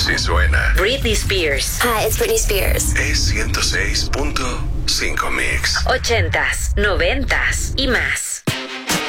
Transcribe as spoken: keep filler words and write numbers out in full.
así suena. Britney Spears. Hi, it's Britney Spears. Es ciento seis punto cinco Mix. Ochentas, noventas y más.